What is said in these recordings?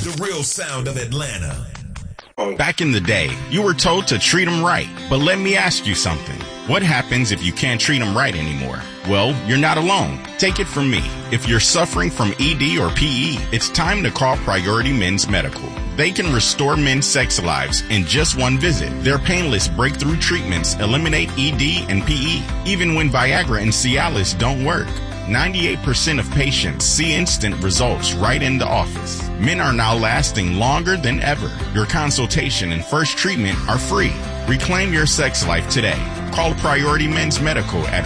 The real sound of Atlanta. Back in the day, you were told to treat them right. But let me ask you something. What happens if you can't treat them right anymore? Well, you're not alone. Take it from me. If you're suffering from ED or PE, it's time to call Priority Men's Medical. They can restore men's sex lives in just one visit. Their painless breakthrough treatments eliminate ED and PE, even when Viagra and Cialis don't work. 98% of patients see instant results right in the office. Men are now lasting longer than ever. Your consultation and first treatment are free. Reclaim your sex life today. Call Priority Men's Medical at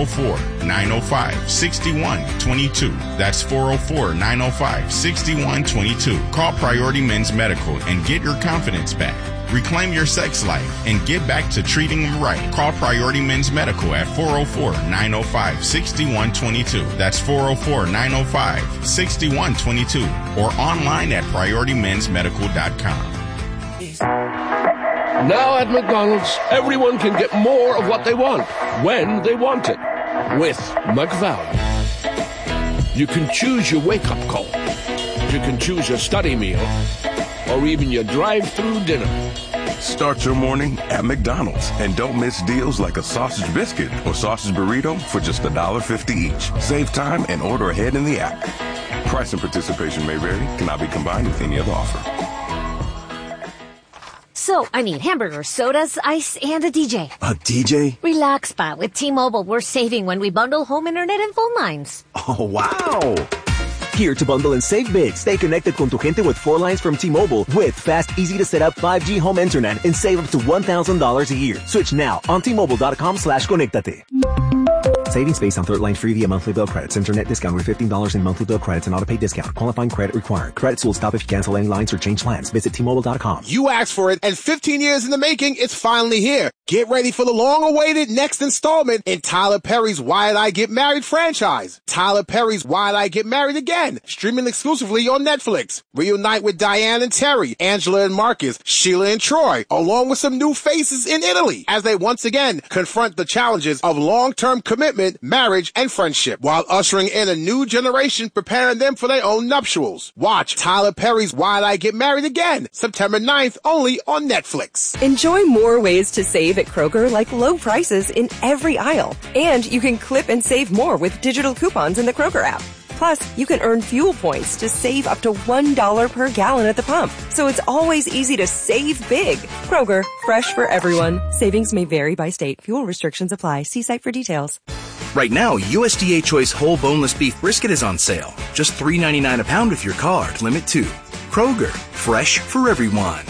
404-905-6122. That's 404-905-6122. Call Priority Men's Medical and get your confidence back. Reclaim your sex life and get back to treating them right. Call Priority Men's Medical at 404-905-6122. That's 404-905-6122 or online at PriorityMen'sMedical.com. Now at McDonald's, everyone can get more of what they want, when they want it, with McValue. You can choose your wake-up call. You can choose your study meal, or even your drive-through dinner. Start your morning at McDonald's and don't miss deals like a sausage biscuit or sausage burrito for just $1.50 each. Save time and order ahead in the app. Price and participation may vary, cannot be combined with any other offer. So, I need hamburgers, sodas, ice, and a DJ. A DJ? Relax, pa. With T-Mobile, we're saving when we bundle home internet and phone lines. Oh, wow. Here to bundle and save big. Stay connected con tu gente with 4 lines from T-Mobile with fast, easy-to-set-up 5G home internet and save up to $1,000 a year. Switch now on T-Mobile.com/conectate. Savings based on 3rd line free via monthly bill credits. Internet discount with $15 in monthly bill credits and auto-pay discount. Qualifying credit required. Credits will stop if you cancel any lines or change plans. Visit T-Mobile.com. You asked for it, and 15 years in the making, it's finally here. Get ready for the long-awaited next installment in Tyler Perry's Why Did I Get Married franchise. Tyler Perry's Why Did I Get Married Again, streaming exclusively on Netflix. Reunite with Diane and Terry, Angela and Marcus, Sheila and Troy, along with some new faces in Italy, as they once again confront the challenges of long-term commitment, marriage, and friendship, while ushering in a new generation preparing them for their own nuptials. Watch Tyler Perry's Why Did I Get Married Again, September 9th, only on Netflix. Enjoy more ways to save at Kroger, like low prices in every aisle. And you can clip and save more with digital coupons in the Kroger app. Plus, you can earn fuel points to save up to $1 per gallon at the pump. So it's always easy to save big. Kroger, fresh for everyone. Savings may vary by state. Fuel restrictions apply. See site for details. Right now, USDA Choice whole boneless beef brisket is on sale. Just $3.99 a pound with your card. Limit 2. Kroger, fresh for everyone.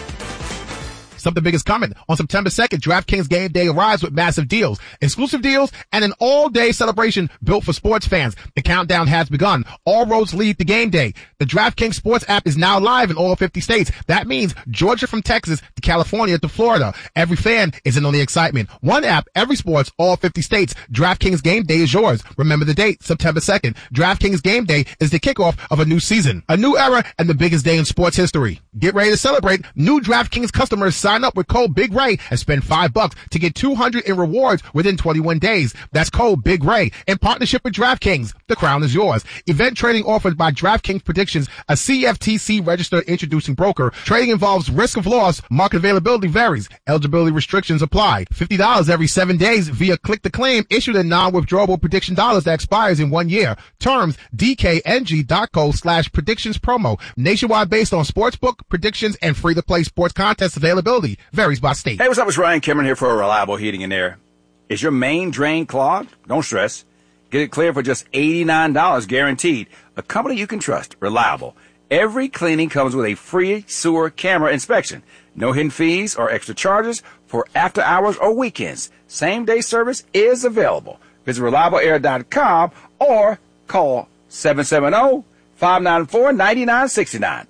Something big is coming. On September 2nd, DraftKings Game Day arrives with massive deals, exclusive deals, and an all-day celebration built for sports fans. The countdown has begun. All roads lead to Game Day. The DraftKings Sports app is now live in all 50 states. That means Georgia from Texas to California to Florida. Every fan is in on the excitement. One app, every sports, all 50 states. DraftKings Game Day is yours. Remember the date, September 2nd. DraftKings Game Day is the kickoff of a new season, a new era, and the biggest day in sports history. Get ready to celebrate. New DraftKings customers sign up with code Big Ray and spend $5 to get $200 in rewards within 21 days. That's code Big Ray in partnership with DraftKings. The crown is yours. Event trading offered by DraftKings Predictions, a CFTC registered introducing broker. Trading involves risk of loss. Market availability varies. Eligibility restrictions apply. $50 every 7 days via click to claim issued in non-withdrawable prediction dollars that expires in 1 year. Terms dkng.co/predictions promo. Nationwide based on sportsbook predictions and free to play sports contest availability. Varies by state. Hey, what's up? It's Ryan Cameron here for Reliable Heating and Air. Is your main drain clogged? Don't stress. Get it clear for just $89 guaranteed. A company you can trust. Reliable. Every cleaning comes with a free sewer camera inspection. No hidden fees or extra charges for after hours or weekends. Same day service is available. Visit reliableair.com or call 770-594-9969.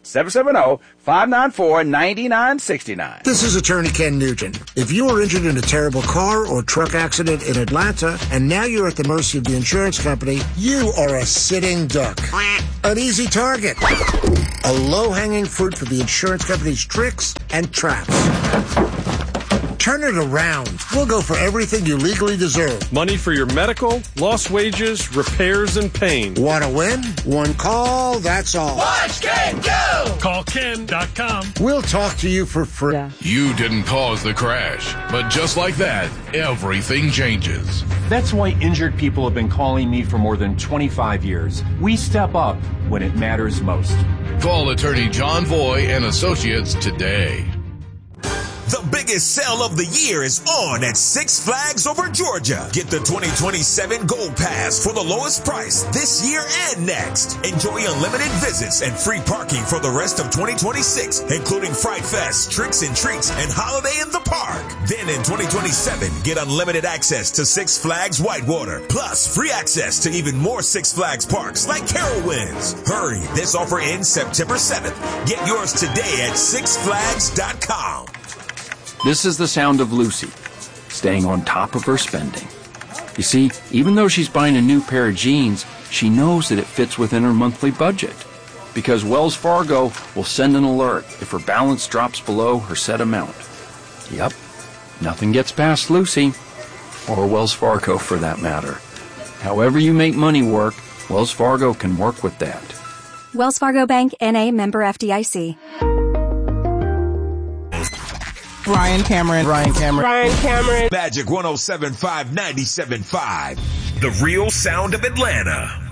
770-594-9969. This is Attorney Ken Nugent. If you were injured in a terrible car or truck accident in Atlanta and now you're at the mercy of the insurance company, you are a sitting duck. An easy target. A low-hanging fruit for the insurance company's tricks and traps. Turn it around. We'll go for everything you legally deserve. Money for your medical, lost wages, repairs, and pain. Want to win? One call, that's all. Watch Game Go! Call CallKen.com. We'll talk to you for free. You didn't cause the crash, but just like that, everything changes. That's why injured people have been calling me for more than 25 years. We step up when it matters most. Call attorney John Voy and Associates today. The biggest sale of the year is on at Six Flags over Georgia. Get the 2027 Gold Pass for the lowest price this year and next. Enjoy unlimited visits and free parking for the rest of 2026, including Fright Fest, Tricks and Treats, and Holiday in the Park. Then in 2027, get unlimited access to Six Flags Whitewater, plus free access to even more Six Flags parks like Carowinds. Hurry, this offer ends September 7th. Get yours today at sixflags.com. This is the sound of Lucy, staying on top of her spending. You see, even though she's buying a new pair of jeans, she knows that it fits within her monthly budget. Because Wells Fargo will send an alert if her balance drops below her set amount. Yep, nothing gets past Lucy, or Wells Fargo for that matter. However you make money work, Wells Fargo can work with that. Wells Fargo Bank, N.A., member FDIC. Ryan Cameron. Magic 107.5, 97.5. The real sound of Atlanta.